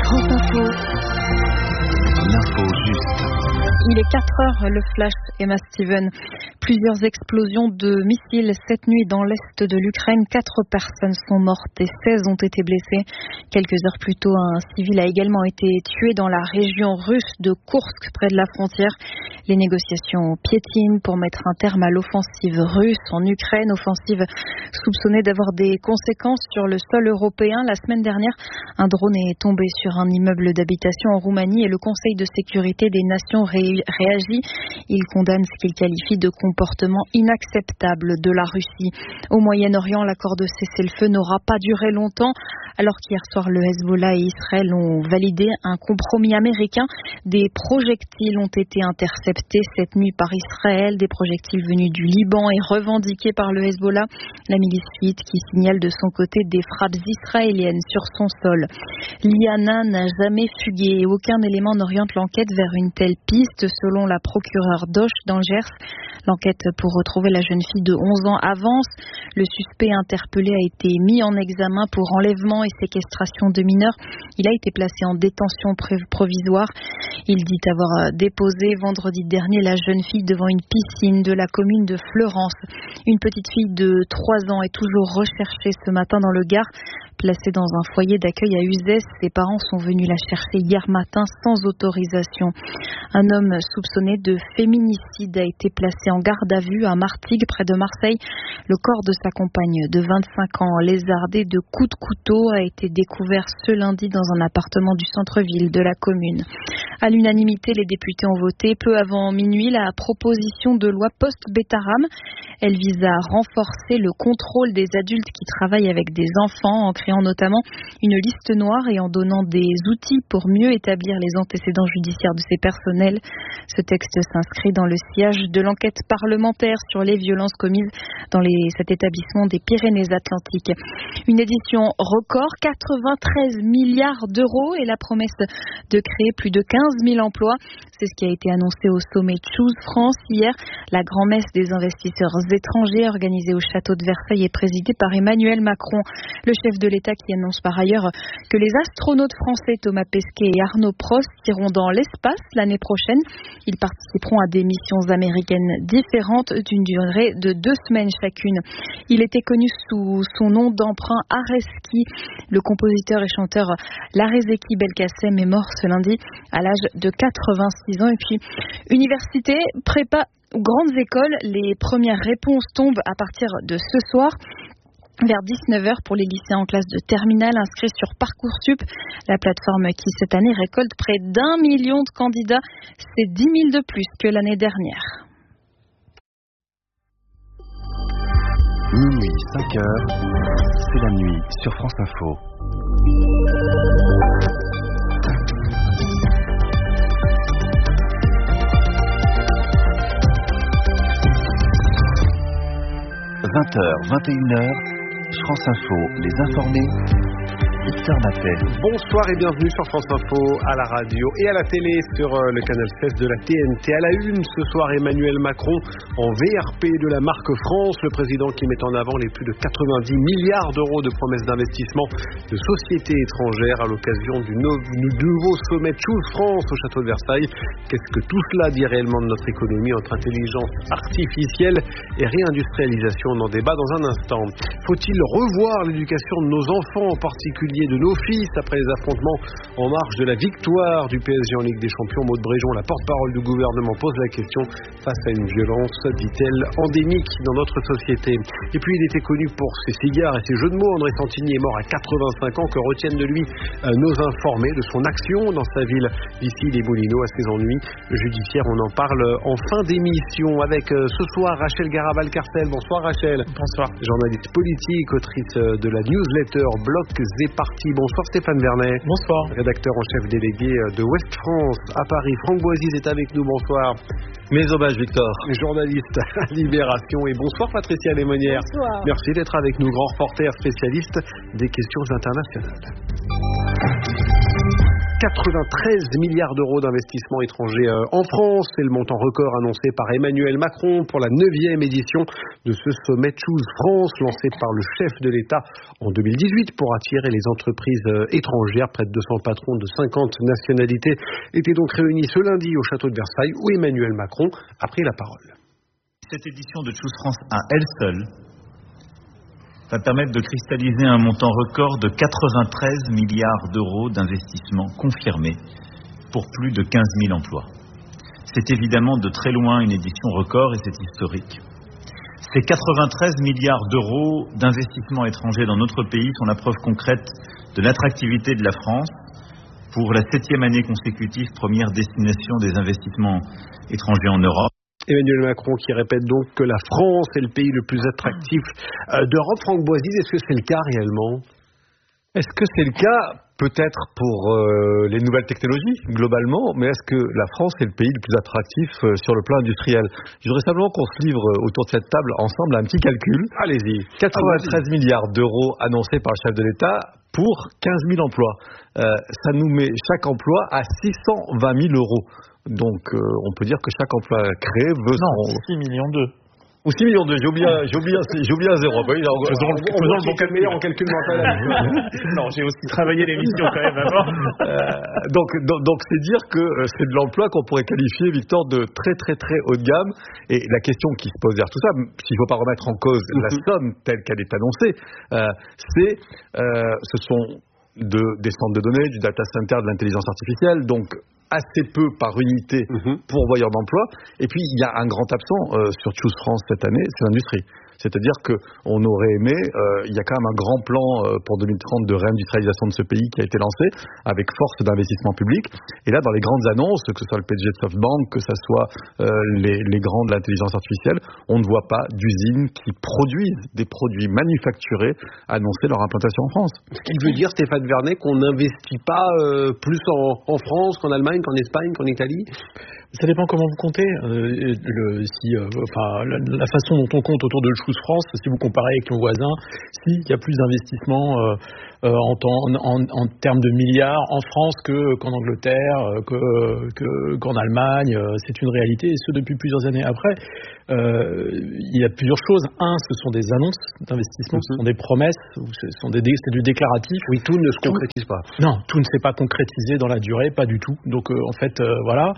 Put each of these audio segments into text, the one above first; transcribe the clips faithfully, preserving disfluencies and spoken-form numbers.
France Info. L'info juste. Il est quatre heures, le flash, Emma Steven. Plusieurs explosions de missiles cette nuit dans l'est de l'Ukraine. Quatre personnes sont mortes et seize ont été blessées. Quelques heures plus tôt, un civil a également été tué dans la région russe de Koursk, près de la frontière. Les négociations piétinent pour mettre un terme à l'offensive russe en Ukraine. Offensive soupçonnée d'avoir des conséquences sur le sol européen. La semaine dernière, un drone est tombé sur un immeuble d'habitation en Roumanie et le Conseil de sécurité des Nations ré- réagit. Il condamne ce qu'il qualifie de comportement inacceptable de la Russie. Au Moyen-Orient, l'accord de cessez-le-feu n'aura pas duré longtemps, alors qu'hier soir, le Hezbollah et Israël ont validé un compromis américain. Des projectiles ont été interceptés cette nuit par Israël, des projectiles venus du Liban et revendiqués par le Hezbollah, la milice chiite qui signale de son côté des frappes israéliennes sur son sol. L'I A N A n'a jamais fugué et aucun élément n'oriente l'enquête vers une telle piste, selon la procureure d'Auch dans le Gers. L'enquête pour retrouver la jeune fille de onze ans avance. Le suspect interpellé a été mis en examen pour enlèvement et séquestration de mineurs. Il a été placé en détention provisoire. Il dit avoir déposé vendredi dernier la jeune fille devant une piscine de la commune de Fleurance. Une petite fille de trois ans est toujours recherchée ce matin dans le Gard. Placée dans un foyer d'accueil à Uzès, ses parents sont venus la chercher hier matin sans autorisation. Un homme soupçonné de féminicide a été placé en garde à vue à Martigues, près de Marseille. Le corps de sa compagne de vingt-cinq ans, lézardé de coups de couteau, a été découvert ce lundi dans un appartement du centre-ville de la commune. À l'unanimité, les députés ont voté peu avant minuit la proposition de loi post-Bétaram. Elle vise à renforcer le contrôle des adultes qui travaillent avec des enfants en créant notamment une liste noire et en donnant des outils pour mieux établir les antécédents judiciaires de ces personnels. Ce texte s'inscrit dans le sillage de l'enquête parlementaire sur les violences commises dans les, cet établissement des Pyrénées-Atlantiques. Une édition record, quatre-vingt-treize milliards d'euros et la promesse de créer plus de quinze mille emplois. C'est ce qui a été annoncé au sommet Choose France hier. La grand-messe des investisseurs étrangers organisée au château de Versailles est présidée par Emmanuel Macron, le chef de l'État qui annonce par ailleurs que les astronautes français Thomas Pesquet et Arnaud Prost iront dans l'espace l'année prochaine. Ils participeront à des missions américaines différentes d'une durée de deux semaines chacune. Il était connu sous son nom d'emprunt Areski. Le compositeur et chanteur Larezeki Belkacem est mort ce lundi à l'âge de quatre-vingt-six ans. Et puis, université, prépa ou grandes écoles, les premières réponses tombent à partir de ce soir. Vers dix-neuf heures pour les lycéens en classe de terminale inscrits sur Parcoursup. La plateforme qui cette année récolte près d'un million de candidats. C'est dix mille de plus que l'année dernière. Minuit, cinq heures, c'est la nuit sur France Info. vingt heures, vingt et une heures, France Info, les informés, Victor Matet. Bonsoir et bienvenue sur France Info, à la radio et à la télé sur le canal seize de la T N T. À la une ce soir, Emmanuel Macron en V R P de la marque France, le président qui met en avant les plus de quatre-vingt-dix milliards d'euros de promesses d'investissement de sociétés étrangères à l'occasion du, no- du nouveau sommet Choose France au château de Versailles. Qu'est-ce que tout cela dit réellement de notre économie entre intelligence artificielle et réindustrialisation? On en débat dans un instant. Faut-il revoir l'éducation de nos enfants, en particulier de nos fils, après les affrontements en marge de la victoire du P S G en Ligue des Champions? Maud Bréjon, la porte-parole du gouvernement, pose la question face à une violence, dit-elle, endémique dans notre société. Et puis il était connu pour ses cigares et ses jeux de mots. André Santini est mort à quatre-vingt-cinq ans. Que retiennent de lui euh, nos informés, de son action dans sa ville d'ici les Moulineaux, à ses ennuis judiciaires? On en parle en fin d'émission avec euh, ce soir Rachel Garabal-Carcel. Bonsoir Rachel. Bonsoir. Journaliste politique, autrice de la newsletter Blocs et Partis. Bonsoir Stéphane Vernet. Bonsoir. Rédacteur en chef délégué de Ouest France à Paris. Franck Boisiz est avec nous. Bonsoir. Mes hommages Victor. Journaliste à Libération. Et bonsoir Patricia Lémonière. Bonsoir. Merci d'être avec nous, grand reporter spécialiste des questions internationales. quatre-vingt-treize milliards d'euros d'investissements étrangers en France. C'est le montant record annoncé par Emmanuel Macron pour la neuvième édition de ce sommet Choose France, lancé par le chef de l'État en deux mille dix-huit pour attirer les entreprises étrangères. Près de deux cents patrons de cinquante nationalités étaient donc réunis ce lundi au château de Versailles où Emmanuel Macron a pris la parole. Cette édition de Choose France à elle seule va permettre de cristalliser un montant record de quatre-vingt-treize milliards d'euros d'investissement confirmés pour plus de quinze mille emplois. C'est évidemment de très loin une édition record et c'est historique. Ces quatre-vingt-treize milliards d'euros d'investissement étranger dans notre pays sont la preuve concrète de l'attractivité de la France pour la septième année consécutive, première destination des investissements étrangers en Europe. Emmanuel Macron qui répète donc que la France est le pays le plus attractif d'Europe. Franck Boisise, est-ce que c'est le cas réellement ? Est-ce que c'est le cas ? Peut-être pour euh, les nouvelles technologies, globalement, mais est-ce que la France est le pays le plus attractif euh, sur le plan industriel ? Je voudrais simplement qu'on se livre autour de cette table ensemble à un petit calcul. Allez-y. quatre-vingt-treize milliards d'euros annoncés par le chef de l'État pour quinze mille emplois. Euh, ça nous met chaque emploi à six cent vingt mille euros. Donc, euh, on peut dire que chaque emploi créé veut... Non, son... six millions deux. Ou six millions deux, j'ai oublié, j'ai oublié, j'ai oublié un zéro. Oui, alors, faisons le bon calcul meilleur en calcul mental. Non, j'ai aussi travaillé l'émission quand même avant. Euh, donc, donc, donc, c'est dire que c'est de l'emploi qu'on pourrait qualifier, Victor, de très, très, très haut de gamme. Et la question qui se pose derrière tout ça, s'il ne faut pas remettre en cause la somme telle qu'elle est annoncée, euh, c'est, euh, ce sont de, des centres de données, du data center, de l'intelligence artificielle, donc assez peu par unité mmh. pourvoyeur d'emploi. Et puis, il y a un grand absent euh, sur Choose France cette année, c'est l'industrie. C'est-à-dire qu'on aurait aimé, euh, il y a quand même un grand plan euh, pour deux mille trente de réindustrialisation de ce pays qui a été lancé avec force d'investissement public. Et là, dans les grandes annonces, que ce soit le P D G de SoftBank, que ce soit euh, les, les grands de l'intelligence artificielle, on ne voit pas d'usines qui produisent des produits manufacturés annoncer leur implantation en France. Ce qui veut dire, Stéphane Vernet, qu'on n'investit pas euh, plus en, en France qu'en Allemagne, qu'en Espagne, qu'en Italie ? Ça dépend comment vous comptez. Euh, le, si, euh, enfin, la, la façon dont on compte autour de Choose France, si vous comparez avec nos voisins, si, il y a plus d'investissements euh, euh, en, en, en, en termes de milliards en France que, qu'en Angleterre, que, que, qu'en Allemagne. C'est une réalité, et ce depuis plusieurs années. Après, euh, il y a plusieurs choses. Un, ce sont des annonces d'investissement, mm-hmm. ce sont des promesses, ce sont des, c'est du déclaratif. Oui, tout ne se concrétise pas. Non, tout ne s'est pas concrétisé dans la durée, pas du tout. Donc, euh, en fait, euh, voilà.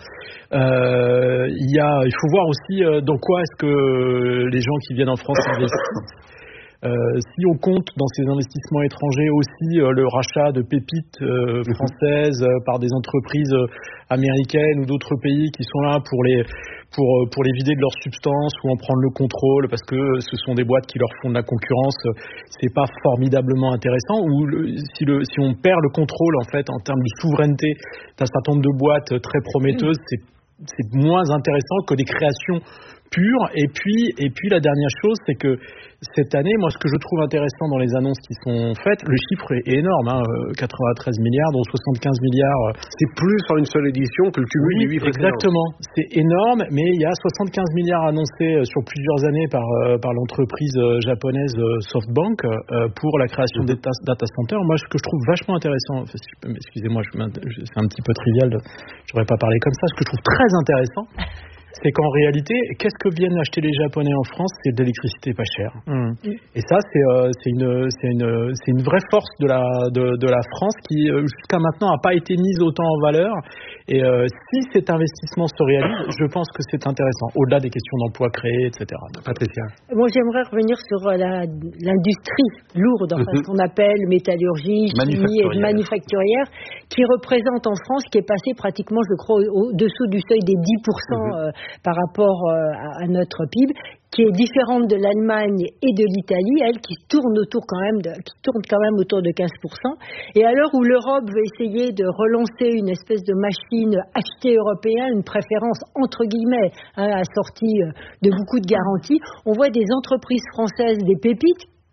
Euh, il, y a, il faut voir aussi euh, dans quoi est-ce que les gens qui viennent en France investissent. Euh, si on compte dans ces investissements étrangers aussi euh, le rachat de pépites euh, françaises euh, par des entreprises euh, américaines ou d'autres pays qui sont là pour les pour pour les vider de leur substance ou en prendre le contrôle parce que ce sont des boîtes qui leur font de la concurrence, c'est pas formidablement intéressant. Ou le, si le si on perd le contrôle en fait en termes de souveraineté d'un certain nombre de boîtes très prometteuses, c'est c'est moins intéressant que des créations pures. Et puis, et puis la dernière chose, c'est que cette année, moi, ce que je trouve intéressant dans les annonces qui sont faites, le chiffre est énorme, hein, quatre-vingt-treize milliards, dont soixante-quinze milliards. C'est plus sur une seule édition que le cumul oui, des huit précédentes. Exactement. C'est énorme, mais il y a soixante-quinze milliards annoncés sur plusieurs années par, par l'entreprise japonaise SoftBank pour la création mmh. des data centers. Moi, ce que je trouve vachement intéressant, excusez-moi, c'est un petit peu trivial, je n'aurais pas parlé comme ça, ce que je trouve très intéressant, c'est qu'en réalité, qu'est-ce que viennent acheter les Japonais en France ? C'est de l'électricité pas chère. Mmh. Et ça, c'est, euh, c'est, une, c'est, une, c'est une vraie force de la, de, de la France qui, jusqu'à maintenant, n'a pas été mise autant en valeur. Et euh, si cet investissement se réalise, je pense que c'est intéressant, au-delà des questions d'emplois créés, et cetera. Patricia. Moi, j'aimerais revenir sur la, l'industrie lourde, enfin, mmh. ce qu'on appelle métallurgie, chimie et manufacturière, qui représente en France, qui est passé pratiquement, je crois, au-dessous du seuil des dix pour cent mmh. euh, par rapport euh, à notre P I B, qui est différente de l'Allemagne et de l'Italie, elle qui tourne autour quand même de, qui tourne quand même autour de quinze pour cent. Et à l'heure où l'Europe veut essayer de relancer une espèce de machine achetée européenne, une préférence entre guillemets, hein, assortie de beaucoup de garanties, on voit des entreprises françaises, des pépites,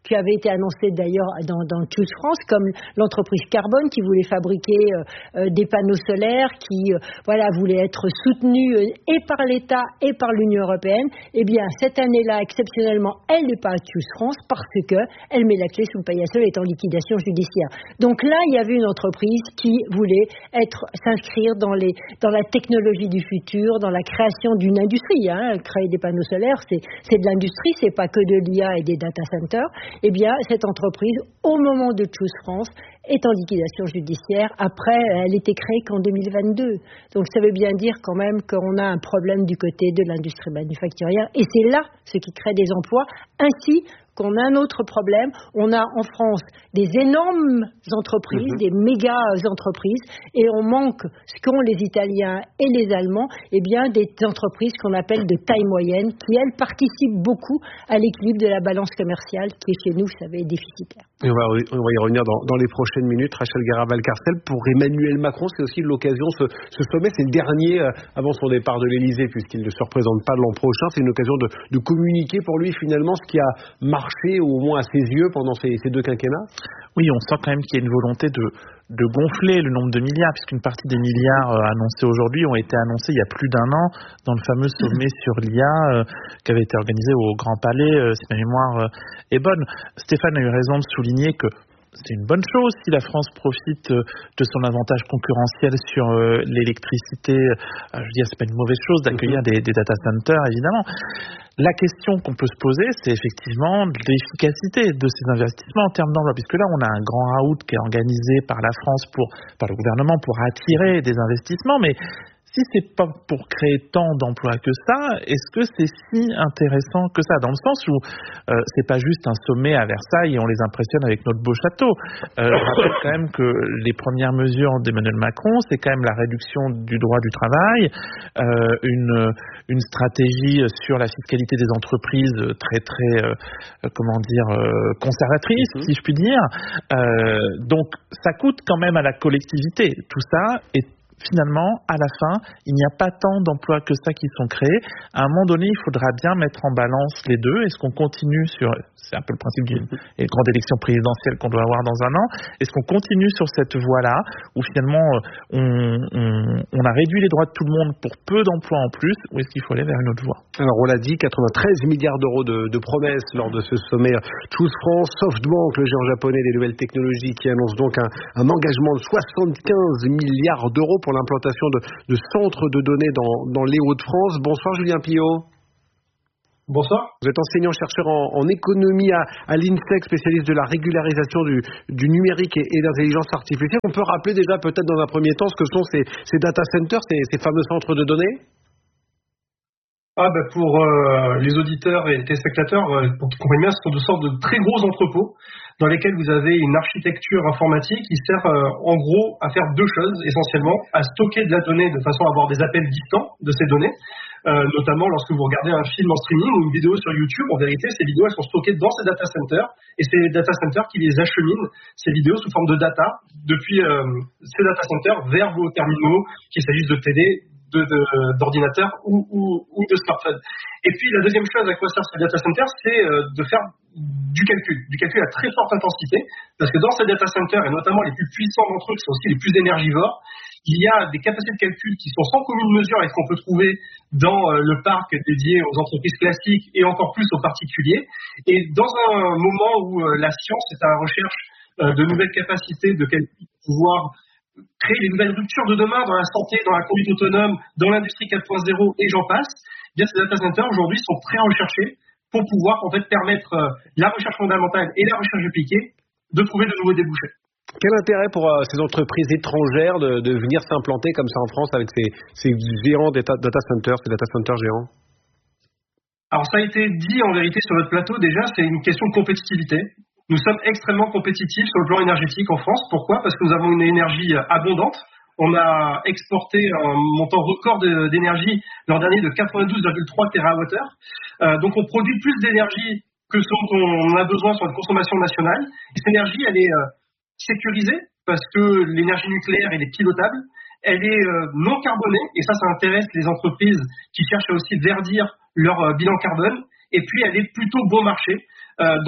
qui avaient été annoncées d'ailleurs dans, dans Choose France, comme l'entreprise Carbone qui voulait fabriquer euh, des panneaux solaires, qui euh, voilà, voulait être soutenue euh, et par l'État et par l'Union européenne. Eh bien, cette année-là, exceptionnellement, elle n'est pas à Choose France parce qu'elle met la clé sous le paillasson et est en liquidation judiciaire. Donc là, il y avait une entreprise qui voulait être, s'inscrire dans, les, dans la technologie du futur, dans la création d'une industrie. Hein. Créer des panneaux solaires, c'est, c'est de l'industrie, c'est pas que de l'I A et des data centers. Eh bien, cette entreprise, au moment de Choose France, est en liquidation judiciaire. Après, elle était créée qu'en deux mille vingt-deux. Donc, ça veut bien dire quand même qu'on a un problème du côté de l'industrie manufacturière. Et c'est là ce qui crée des emplois, ainsi qu'on a un autre problème. On a en France des énormes entreprises, mmh. des méga entreprises, et on manque, ce qu'ont les Italiens et les Allemands, eh bien, des entreprises qu'on appelle de taille moyenne, qui, elles, participent beaucoup à l'équilibre de la balance commerciale, qui est chez nous, vous savez, déficitaire. Et on va, on va y revenir dans, dans les prochaines minutes. Rachel Garra-Valcarcel, pour Emmanuel Macron, c'est aussi l'occasion, ce, ce sommet, c'est le dernier euh, avant son départ de l'Élysée, puisqu'il ne se représente pas l'an prochain. C'est une occasion de, de communiquer pour lui, finalement, ce qui a marché, ou au moins à ses yeux, pendant ces, ces deux quinquennats. Oui, on sent quand même qu'il y a une volonté de, de gonfler le nombre de milliards, puisqu'une partie des milliards euh, annoncés aujourd'hui ont été annoncés il y a plus d'un an dans le fameux sommet sur l'I A euh, qui avait été organisé au Grand Palais, euh, si ma mémoire euh, est bonne. Stéphane a eu raison de souligner que c'est une bonne chose si la France profite de son avantage concurrentiel sur euh, l'électricité. Euh, je veux dire, c'est pas une mauvaise chose d'accueillir des, des data centers, évidemment. La question qu'on peut se poser, c'est effectivement l'efficacité de ces investissements en termes d'emploi, puisque là, on a un grand raout qui est organisé par la France, pour, par le gouvernement, pour attirer des investissements, mais si c'est pas pour créer tant d'emplois que ça, est-ce que c'est si intéressant que ça? Dans le sens où euh, c'est pas juste un sommet à Versailles et on les impressionne avec notre beau château. Euh, je rappelle quand même que les premières mesures d'Emmanuel Macron, c'est quand même la réduction du droit du travail, euh, une, une stratégie sur la fiscalité des entreprises très très euh, comment dire euh, conservatrice, mmh. si je puis dire. Euh, donc ça coûte quand même à la collectivité. Tout ça est finalement, à la fin, il n'y a pas tant d'emplois que ça qui sont créés. À un moment donné, il faudra bien mettre en balance les deux. Est-ce qu'on continue sur, c'est un peu le principe d'une grande élection présidentielle qu'on doit avoir dans un an, est-ce qu'on continue sur cette voie-là, où finalement, on, on, on a réduit les droits de tout le monde pour peu d'emplois en plus, ou est-ce qu'il faut aller vers une autre voie? Alors, on l'a dit, quatre-vingt-treize milliards d'euros de, de promesses lors de ce sommet Choose France. SoftBank, le géant japonais des nouvelles technologies, qui annonce donc un, un engagement de soixante-quinze milliards d'euros pour l'implantation de, de centres de données dans, dans les Hauts-de-France. Bonsoir Julien Pillot. Bonsoir. Vous êtes enseignant-chercheur en, en économie à, à l'INSEC, spécialiste de la régularisation du, du numérique et, et d'intelligence artificielle. On peut rappeler déjà peut-être dans un premier temps ce que sont ces, ces data centers, ces, ces fameux centres de données? Ah bah pour euh, les auditeurs et les téléspectateurs, euh, pour qu'ils comprennent bien, ce sont de sortes de très gros entrepôts dans lesquels vous avez une architecture informatique qui sert euh, en gros à faire deux choses essentiellement, à stocker de la donnée de façon à avoir des appels distants de ces données, euh, notamment lorsque vous regardez un film en streaming ou une vidéo sur YouTube. En vérité, ces vidéos elles sont stockées dans ces data centers et c'est les data centers qui les acheminent, ces vidéos sous forme de data depuis euh, ces data centers vers vos terminaux, qu'il s'agisse de télé, De, de, d'ordinateur ou, ou, ou de smartphone. Et puis la deuxième chose à quoi servent ces data centers, c'est euh, de faire du calcul, du calcul à très forte intensité, parce que dans ces data centers, et notamment les plus puissants d'entre eux, qui sont aussi les plus énergivores, il y a des capacités de calcul qui sont sans commune mesure avec ce qu'on peut trouver dans euh, le parc dédié aux entreprises classiques et encore plus aux particuliers. Et dans un moment où euh, la science est à la recherche euh, de nouvelles capacités de calcul pour pouvoir créer les nouvelles ruptures de demain dans la santé, dans la conduite autonome, dans l'industrie quatre point zéro et j'en passe, eh bien ces data centers aujourd'hui sont très recherchés pour pouvoir en fait permettre euh, la recherche fondamentale et la recherche appliquée de trouver de nouveaux débouchés. Quel intérêt pour euh, ces entreprises étrangères de, de venir s'implanter comme ça en France avec ces, ces géants data, data centers, ces data centers géants? Alors ça a été dit en vérité sur votre plateau déjà, c'est une question de compétitivité. Nous sommes extrêmement compétitifs sur le plan énergétique en France. Pourquoi? Parce que nous avons une énergie abondante. On a exporté un montant record de, d'énergie l'an dernier de quatre-vingt-douze virgule trois térawattheures. Euh, donc on produit plus d'énergie que ce dont on a besoin sur une consommation nationale. Et cette énergie, elle est euh, sécurisée parce que l'énergie nucléaire, elle est pilotable. Elle est euh, non carbonée. Et ça, ça intéresse les entreprises qui cherchent à aussi verdir leur euh, bilan carbone. Et puis, elle est plutôt bon marché. Euh, donc,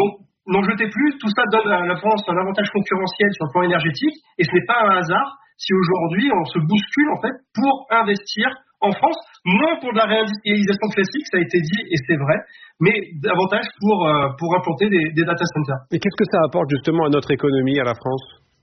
n'en jetez plus. Tout ça donne à la France un avantage concurrentiel sur le plan énergétique. Et ce n'est pas un hasard si aujourd'hui on se bouscule en fait pour investir en France, moins pour de la réindustrialisation classique, ça a été dit et c'est vrai, mais davantage pour, euh, pour implanter des, des data centers. Et qu'est-ce que ça apporte justement à notre économie, à la France ?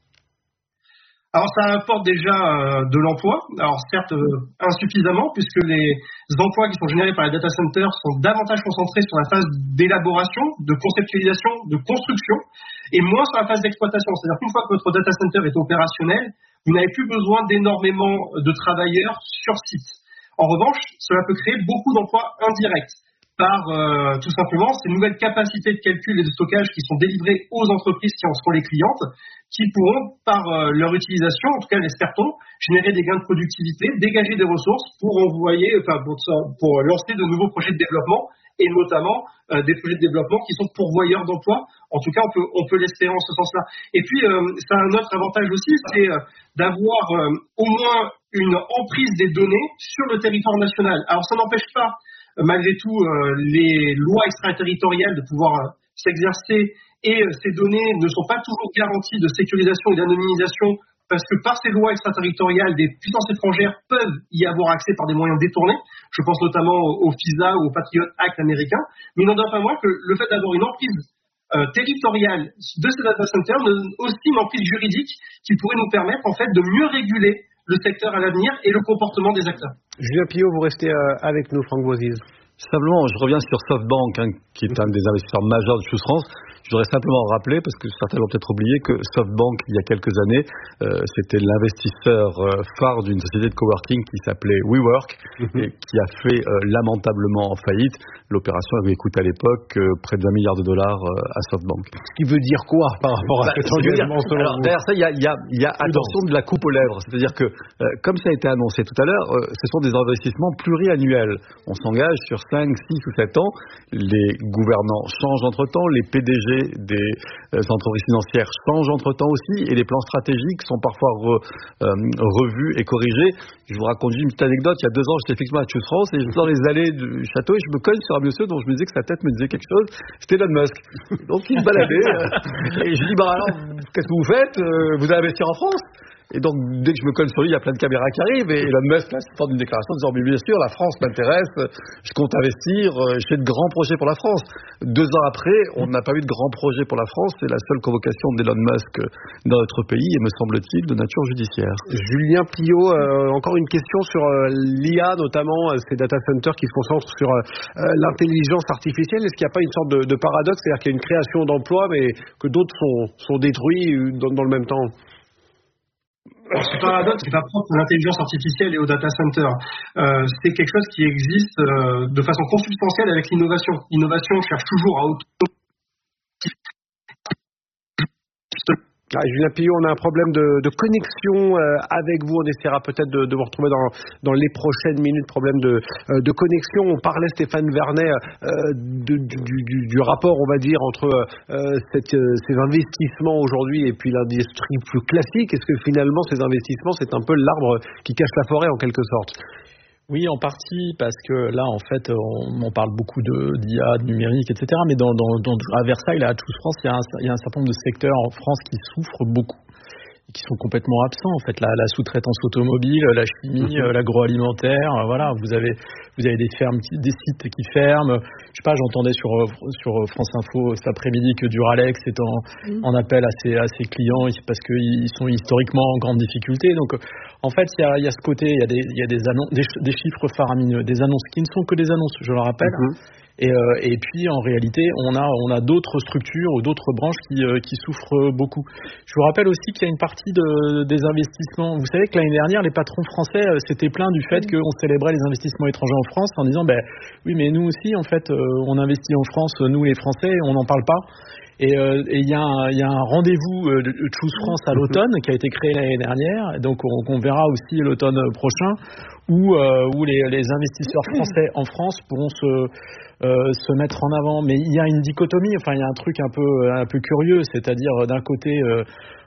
Alors ça apporte déjà euh, de l'emploi, alors certes euh, insuffisamment puisque les emplois qui sont générés par les data centers sont davantage concentrés sur la phase d'élaboration, de conceptualisation, de construction et moins sur la phase d'exploitation. C'est-à-dire qu'une fois que votre data center est opérationnel, vous n'avez plus besoin d'énormément de travailleurs sur site. En revanche, cela peut créer beaucoup d'emplois indirects par euh, tout simplement ces nouvelles capacités de calcul et de stockage qui sont délivrées aux entreprises qui en seront les clientes, qui pourront, par euh, leur utilisation, en tout cas l'espère-t-on, générer des gains de productivité, dégager des ressources pour envoyer, enfin pour, pour lancer de nouveaux projets de développement et notamment euh, des projets de développement qui sont pourvoyeurs d'emplois. En tout cas, on peut, on peut l'espérer en ce sens-là. Et puis, euh, ça a un autre avantage aussi, c'est euh, d'avoir euh, au moins une emprise des données sur le territoire national. Alors, ça n'empêche pas, euh, malgré tout, euh, les lois extraterritoriales de pouvoir euh, s'exercer et euh, ces données ne sont pas toujours garanties de sécurisation et d'anonymisation parce que par ces lois extraterritoriales, des puissances étrangères peuvent y avoir accès par des moyens détournés. Je pense notamment au FISA ou au Patriot Act américain. Mais il n'en demeure pas moins que le fait d'avoir une emprise euh, territoriale de ces data centers donne aussi une emprise juridique qui pourrait nous permettre en fait de mieux réguler le secteur à l'avenir et le comportement des acteurs. Julien Pillot, vous restez euh, avec nous, Franck Boisiz. Simplement, je reviens sur SoftBank, hein, qui est un des investisseurs majeurs de Choose France. Je voudrais simplement rappeler, parce que certains l'ont peut-être oublié, que SoftBank, il y a quelques années, euh, c'était l'investisseur euh, phare d'une société de coworking qui s'appelait WeWork, mm-hmm. et qui a fait euh, lamentablement en faillite. L'opération avait coûté à l'époque euh, près de vingt milliards de dollars euh, à SoftBank. Ce qui veut dire quoi par rapport à bah, cet engagement selon Alors, vous? Derrière ça, il y a, y a, y a attention de la coupe aux lèvres. C'est-à-dire que, euh, comme ça a été annoncé tout à l'heure, euh, ce sont des investissements pluriannuels. On s'engage sur cinq, six ou sept ans. Les gouvernants changent entre-temps, les P D G des euh, entreprises financières changent entre-temps aussi, et les plans stratégiques sont parfois re, euh, revus et corrigés. Je vous raconte une petite anecdote. Il y a deux ans, j'étais effectivement à Choose France et je suis dans les allées du château et je me cogne sur un monsieur dont je me disais que sa tête me disait quelque chose. C'était Elon Musk. Donc il me baladait euh, et je lui dis, bah alors, qu'est-ce que vous faites? Vous allez investir en France? Et donc, dès que je me colle sur lui, il y a plein de caméras qui arrivent. Et Elon Musk, là, sort d'une déclaration en disant, mais bien sûr, la France m'intéresse, je compte investir, je fais de grands projets pour la France. Deux ans après, on n'a pas eu de grands projets pour la France. C'est la seule convocation d'Elon Musk dans notre pays, et me semble-t-il, de nature judiciaire. Julien Pillot, euh, encore une question sur euh, l'I A, notamment euh, ces data centers qui se concentrent sur euh, l'intelligence artificielle. Est-ce qu'il n'y a pas une sorte de, de paradoxe, c'est-à-dire qu'il y a une création d'emplois, mais que d'autres sont, sont détruits dans, dans le même temps? Alors, ce paradoxe n'est pas propre à l'intelligence artificielle et au data center. Euh, c'est quelque chose qui existe euh, de façon consubstantielle avec l'innovation. L'innovation cherche toujours à auto... Ah, Julien Pillot, on a un problème de, de connexion euh, avec vous. On essaiera peut-être de, de vous retrouver dans, dans les prochaines minutes. Problème de, euh, de connexion. On parlait, Stéphane Vernet, euh, de, du, du, du rapport, on va dire, entre euh, cette, euh, ces investissements aujourd'hui et puis l'industrie plus classique. Est-ce que finalement, ces investissements, c'est un peu l'arbre qui cache la forêt en quelque sorte? Oui, en partie, parce que là, en fait, on, on parle beaucoup de, d'I A, de numérique, et cetera. Mais dans, dans, dans, à Versailles, là, à Choose France, il y, a un, il y a un certain nombre de secteurs en France qui souffrent beaucoup, et qui sont complètement absents. En fait, la, la sous-traitance automobile, la chimie, mmh. l'agroalimentaire, voilà. Vous avez, vous avez des fermes, qui, des sites qui ferment. Je sais pas, j'entendais sur sur France Info cet après-midi que Duralex est en, mmh. en appel à ses, à ses clients parce qu'ils sont historiquement en grande difficulté. Donc, en fait, il y a, il y a ce côté, il y a des, il y a des annonces, des, des chiffres faramineux, des annonces qui ne sont que des annonces, je le rappelle. Mmh. Et, euh, et puis, en réalité, on a, on a d'autres structures ou d'autres branches qui, euh, qui souffrent beaucoup. Je vous rappelle aussi qu'il y a une partie de, des investissements. Vous savez que l'année dernière, les patrons français euh, s'étaient plaints du fait qu'on célébrait les investissements étrangers en France en disant, ben oui, mais nous aussi, en fait, euh, on investit en France, nous les Français, on n'en parle pas. Et il euh, y, y a un rendez-vous euh, de Choose France à l'automne qui a été créé l'année dernière, donc on, on verra aussi l'automne prochain, où, euh, où les, les investisseurs français en France pourront se, euh, se mettre en avant. Mais il y a une dichotomie, enfin il y a un truc un peu, un peu curieux, c'est-à-dire d'un côté... Euh,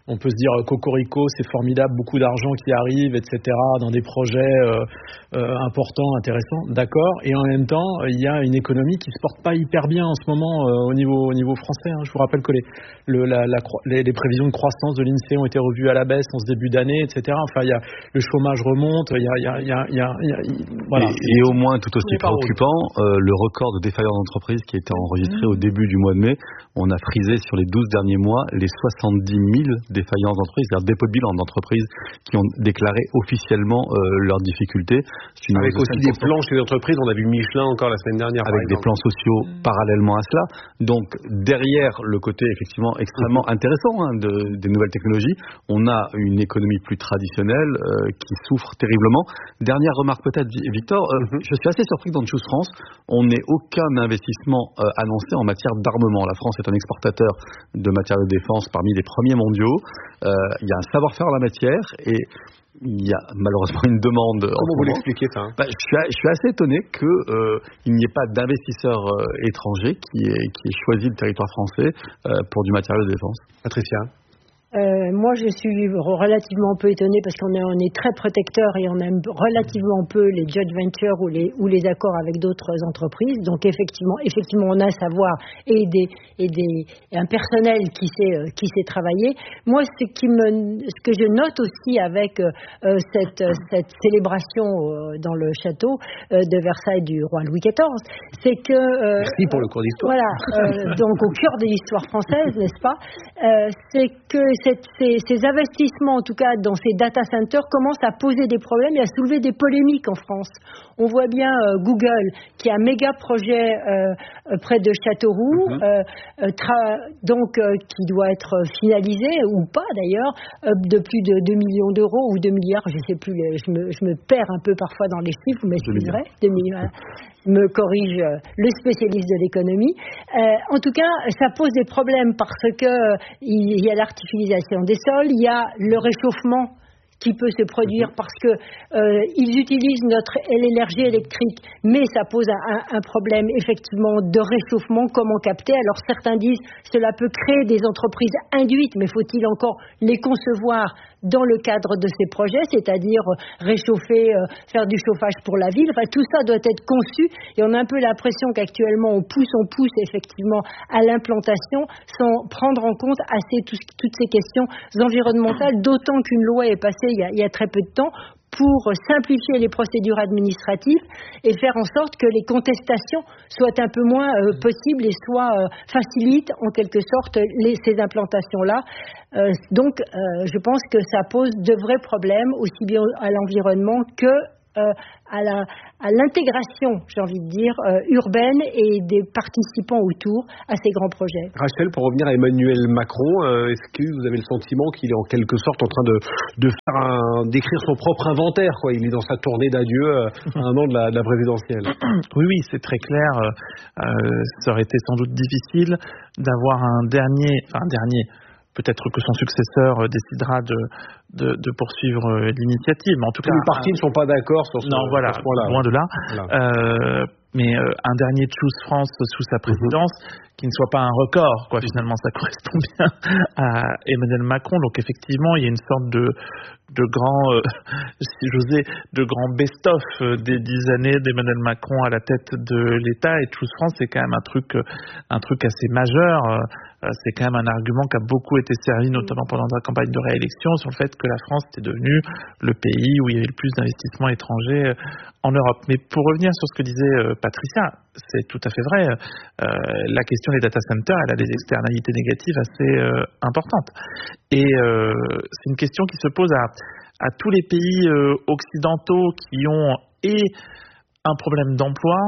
on peut se dire cocorico, c'est formidable, beaucoup d'argent qui arrive, et cetera, dans des projets euh, euh, importants, intéressants, d'accord. Et en même temps, il y a une économie qui se porte pas hyper bien en ce moment euh, au niveau au niveau français. Hein. Je vous rappelle que les, le, la, la, les, les prévisions de croissance de l'INSEE ont été revues à la baisse en ce début d'année, et cetera. Enfin, il y a le chômage remonte, il y a, il y a, il y a, il y a, il y a voilà. Et, et au moins tout aussi préoccupant, euh, le record de défaillance d'entreprise qui a été enregistré mmh. au début du mois de mai. On a frisé sur les douze derniers mois les soixante-dix mille défaillances d'entreprises, c'est-à-dire dépôts de bilan d'entreprises qui ont déclaré officiellement euh, leurs difficultés. Avec aussi des plans chez les entreprises, on a vu Michelin encore la semaine dernière. Avec des plans sociaux mmh. parallèlement à cela. Donc derrière le côté effectivement extrêmement mmh. intéressant hein, de, des nouvelles technologies, on a une économie plus traditionnelle euh, qui souffre terriblement. Dernière remarque peut-être, Victor, euh, mmh. je suis assez surpris que dans Choose France, on n'ait aucun investissement euh, annoncé en matière d'armement. La France est un exportateur de matériaux de défense parmi les premiers mondiaux. Euh, il y a un savoir-faire en la matière et il y a malheureusement une demande. Comment vous l'expliquez ça hein bah, je, suis, je suis assez étonné qu'il euh, n'y ait pas d'investisseurs euh, étrangers qui aient, qui aient choisi le territoire français euh, pour du matériel de défense. Patricia. Euh, moi, je suis relativement peu étonnée parce qu'on est, on est très protecteur et on aime relativement peu les joint ventures ou les, ou les accords avec d'autres entreprises. Donc, effectivement, effectivement, on a un savoir et, des, et, des, et un personnel qui sait, euh, qui sait travailler. Moi, ce, qui me, ce que je note aussi avec euh, cette, cette célébration euh, dans le château euh, de Versailles du roi Louis quatorze, c'est que... Euh, Merci pour le cours d'histoire. Voilà, euh, donc au cœur de l'histoire française, n'est-ce pas euh, c'est que Cette, ces, ces investissements, en tout cas dans ces data centers, commencent à poser des problèmes et à soulever des polémiques en France. On voit bien euh, Google, qui a un méga projet euh, près de Châteauroux, mm-hmm. euh, tra- donc euh, qui doit être finalisé, ou pas d'ailleurs, euh, de plus de deux millions d'euros, ou deux milliards, je ne sais plus, je me, je me perds un peu parfois dans les chiffres, vous m'excuserez, deux milliards. Me corrige le spécialiste de l'économie. Euh, en tout cas, ça pose des problèmes parce que euh, il y a l'artificialisation des sols, il y a le réchauffement qui peut se produire parce que euh, ils utilisent notre l'énergie électrique, mais ça pose un, un problème effectivement de réchauffement. Comment capter? Alors certains disent cela peut créer des entreprises induites, mais faut-il encore les concevoir dans le cadre de ces projets, c'est-à-dire réchauffer, euh, faire du chauffage pour la ville. Enfin, tout ça doit être conçu et on a un peu l'impression qu'actuellement on pousse, on pousse effectivement à l'implantation sans prendre en compte assez tout, toutes ces questions environnementales, d'autant qu'une loi est passée il y a, il y a très peu de temps pour simplifier les procédures administratives et faire en sorte que les contestations soient un peu moins euh, possibles et soient euh, facilitent en quelque sorte les, ces implantations-là. Euh, donc, euh, je pense que ça pose de vrais problèmes aussi bien à l'environnement que euh, à, la, à l'intégration, j'ai envie de dire, euh, urbaine et des participants autour à ces grands projets. Rachel, pour revenir à Emmanuel Macron, euh, est-ce que vous avez le sentiment qu'il est en quelque sorte en train de, de faire un, d'écrire son propre inventaire, quoi? Il est dans sa tournée d'adieu euh, à un an de la, de la présidentielle. Oui, oui, c'est très clair. Euh, ça aurait été sans doute difficile d'avoir un dernier, enfin un dernier. Peut-être que son successeur décidera de, de, de poursuivre l'initiative. Mais en tout cas, les partis ne sont pas d'accord sur ce, non, voilà, sur ce point-là. Loin de là. Voilà. Euh, mais euh, un dernier Choose France sous sa présidence, mm-hmm. qui ne soit pas un record, quoi. Finalement, ça correspond bien à Emmanuel Macron. Donc effectivement, il y a une sorte de de grand, euh, si j'osais, de grand best-of euh, des dix années d'Emmanuel Macron à la tête de l'État. Et Choose France, c'est quand même un truc, euh, un truc assez majeur. Euh, c'est quand même un argument qui a beaucoup été servi, notamment pendant la campagne de réélection, sur le fait que la France était devenue le pays où il y avait le plus d'investissements étrangers en Europe. Mais pour revenir sur ce que disait Patricia, c'est tout à fait vrai. Euh, la question des data centers, elle a des externalités négatives assez euh, importantes. Et euh, c'est une question qui se pose à, à tous les pays euh, occidentaux qui ont et un problème d'emploi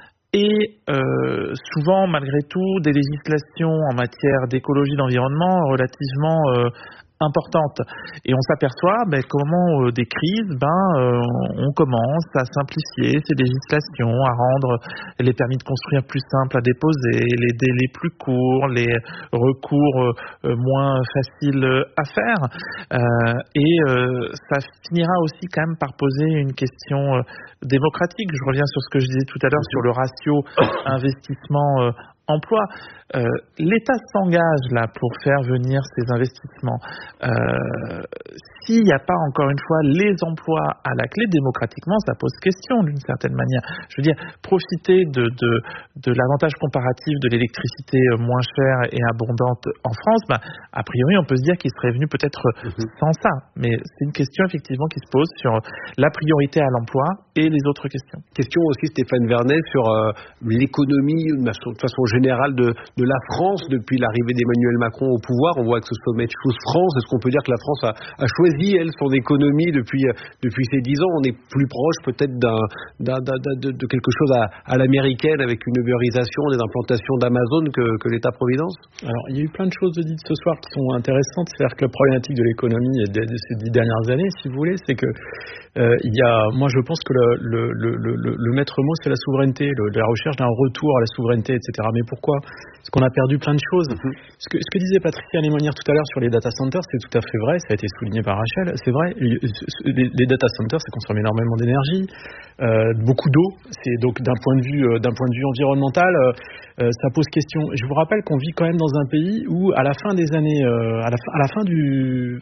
et euh, souvent, malgré tout, des législations en matière d'écologie, d'environnement relativement euh, importantes. Et on s'aperçoit ben, comment euh, des crises, ben, euh, on commence à simplifier ces législations, à rendre les permis de construire plus simples à déposer, les délais plus courts, les recours euh, moins faciles à faire. Euh, et euh, ça finira aussi quand même par poser une question euh, démocratique. Je reviens sur ce que je disais tout à l'heure sur le ratio investissement euh, emploi. Euh, L'État s'engage là pour faire venir ces investissements. Euh, s'il n'y a pas encore une fois les emplois à la clé, démocratiquement, ça pose question d'une certaine manière. Je veux dire, profiter de, de, de l'avantage comparatif de l'électricité moins chère et abondante en France, bah, a priori, on peut se dire qu'il serait venu peut-être mmh. sans ça. Mais c'est une question effectivement qui se pose sur la priorité à l'emploi et les autres questions. Question aussi, Stéphane Vernet, sur euh, l'économie de façon générale de, de la France depuis l'arrivée d'Emmanuel Macron au pouvoir. On voit que ce sommet Choose France, est-ce qu'on peut dire que la France a, a choisi, elle, son économie depuis, depuis ces dix ans? On est plus proche peut-être d'un, d'un, d'un, de, de quelque chose à, à l'américaine avec une ubérisation, des implantations d'Amazon que, que l'État-providence? Alors, il y a eu plein de choses dites ce soir qui sont intéressantes. C'est-à-dire que la problématique de l'économie de, de ces dix dernières années, si vous voulez, c'est que euh, il y a, moi je pense que le, le, le, le, le maître mot, c'est la souveraineté, le, la recherche d'un retour à la souveraineté, et cetera. Mais pourquoi? Parce qu'on a perdu plein de choses. Mm-hmm. Ce, que, ce que disait Patricia Lémonière tout à l'heure sur les data centers, c'est tout à fait vrai, ça a été souligné par Rachel, c'est vrai, les, les data centers, ça consomme énormément d'énergie, euh, beaucoup d'eau, c'est donc d'un point de vue, euh, d'un point de vue environnemental, euh, ça pose question. Je vous rappelle qu'on vit quand même dans un pays où, à la fin des années, euh, à, la fin, à la fin du,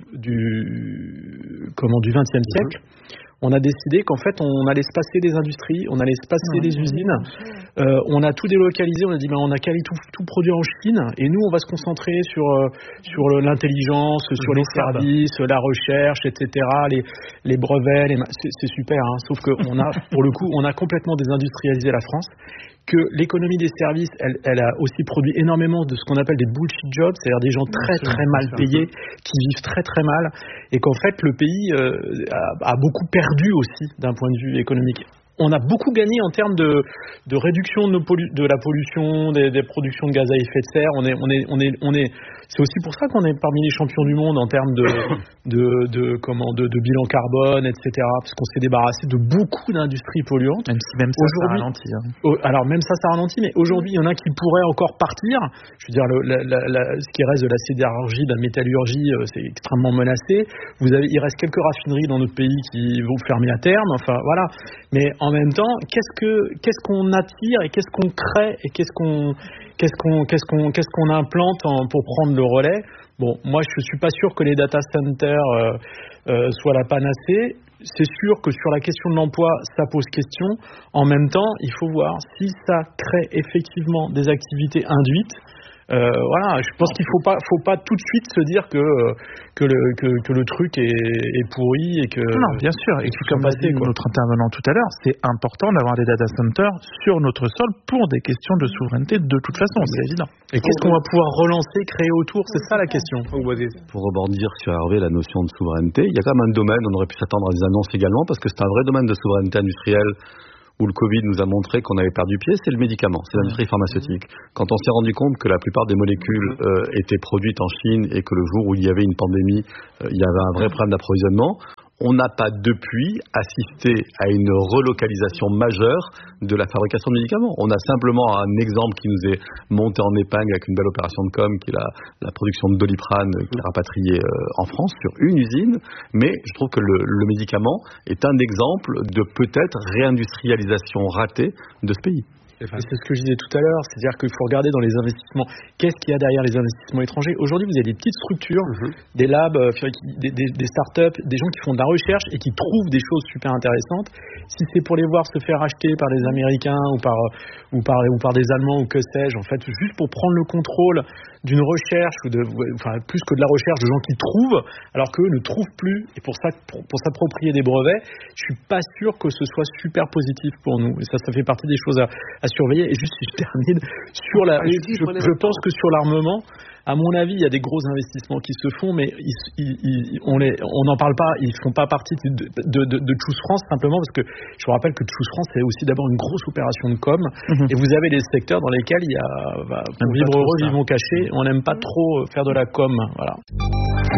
du, comment, du vingtième siècle, on a décidé qu'en fait on allait se passer des industries, on allait se passer des usines, euh, on a tout délocalisé, on a dit ben, on a qu'à aller tout, tout produire en Chine et nous on va se concentrer sur, euh, sur l'intelligence, sur les services, la recherche, et cetera, les, les brevets, les... C'est, c'est super, hein, sauf qu'on a, pour le coup, on a complètement désindustrialisé la France, que l'économie des services, elle, elle a aussi produit énormément de ce qu'on appelle des bullshit jobs, c'est-à-dire des gens très très mal payés, qui vivent très très mal, et qu'en fait le pays euh, a, a beaucoup perdu aussi d'un point de vue économique. On a beaucoup gagné en termes de, de réduction de, nos pollu- de la pollution, des, des productions de gaz à effet de serre. On est, on est, on est, on est. C'est aussi pour ça qu'on est parmi les champions du monde en termes de, de, de, comment, de, de bilan carbone, et cetera. Parce qu'on s'est débarrassé de beaucoup d'industries polluantes. Même si même ça, ça ralentit. Hein. Oh, alors même ça, ça ralentit. Mais aujourd'hui, il y en a qui pourraient encore partir. Je veux dire, le, la, la, la, ce qui reste de la sidérurgie, de la métallurgie, euh, c'est extrêmement menacé. Vous avez, il reste quelques raffineries dans notre pays qui vont fermer à terme. Enfin, voilà. Mais en même temps, qu'est-ce que qu'est-ce qu'on attire et qu'est-ce qu'on crée et qu'est-ce qu'on qu'est-ce qu'on qu'est-ce qu'on qu'est-ce qu'on implante en, pour prendre le relais? Bon, moi je suis pas sûr que les data centers euh, euh, soient la panacée. C'est sûr que sur la question de l'emploi, ça pose question. En même temps, il faut voir si ça crée effectivement des activités induites. Euh, voilà, je pense qu'il faut pas, faut pas tout de suite se dire que que le que, que le truc est, est pourri et que non, bien sûr, et puis comme l'a dit notre intervenant tout à l'heure, c'est important d'avoir des data centers sur notre sol pour des questions de souveraineté de toute façon, c'est évident. Et qu'est-ce qu'on va pouvoir relancer, créer autour, c'est ça la question. Pour rebondir sur Hervé, la notion de souveraineté, il y a quand même un domaine, on aurait pu s'attendre à des annonces également, parce que c'est un vrai domaine de souveraineté industrielle où le Covid nous a montré qu'on avait perdu pied, c'est le médicament, c'est l'industrie pharmaceutique. Quand on s'est rendu compte que la plupart des molécules euh, étaient produites en Chine et que le jour où il y avait une pandémie, euh, il y avait un vrai problème d'approvisionnement, on n'a pas depuis assisté à une relocalisation majeure de la fabrication de médicaments. On a simplement un exemple qui nous est monté en épingle avec une belle opération de com, qui est la, la production de Doliprane qui est rapatriée euh, en France sur une usine. Mais je trouve que le, le médicament est un exemple de peut-être réindustrialisation ratée de ce pays. C'est ce que je disais tout à l'heure, c'est-à-dire qu'il faut regarder dans les investissements, qu'est-ce qu'il y a derrière les investissements étrangers. Aujourd'hui, vous avez des petites structures, mmh. des labs, euh, des, des, des startups, des gens qui font de la recherche et qui trouvent des choses super intéressantes. Si c'est pour les voir se faire acheter par des Américains ou par, ou par, ou par des Allemands ou que sais-je, en fait, juste pour prendre le contrôle d'une recherche, ou de, enfin, plus que de la recherche de gens qui trouvent, alors qu'eux ne trouvent plus, et pour, ça, pour, pour s'approprier des brevets, je suis pas sûr que ce soit super positif pour nous. Et ça, ça fait partie des choses à, à surveiller. Et juste si je termine sur la, je, je pense que sur l'armement, à mon avis, il y a des gros investissements qui se font, mais ils, ils, ils, on n'en parle pas, ils ne font pas partie de, de, de, de Choose France, simplement parce que je vous rappelle que Choose France, c'est aussi d'abord une grosse opération de com, mmh. et vous avez des secteurs dans lesquels il y a, bah, pour vivre heureux, vivons cachés, on n'aime pas trop faire de la com, voilà.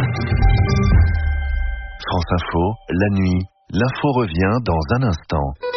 France Info, la nuit, l'info revient dans un instant.